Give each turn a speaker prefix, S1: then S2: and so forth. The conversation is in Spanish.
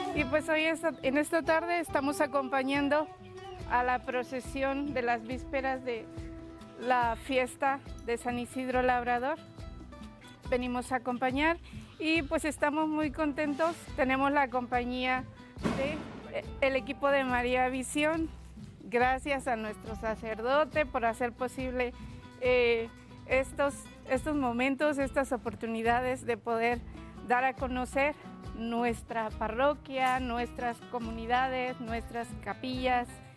S1: Y pues hoy en esta tarde estamos acompañando a la procesión de las vísperas de la fiesta de San Isidro Labrador. Venimos a acompañar y pues estamos muy contentos. Tenemos la compañía del equipo de María Visión. Gracias a nuestro sacerdote por hacer posible estos momentos, estas oportunidades de poder dar a conocer nuestra parroquia, nuestras comunidades, nuestras capillas,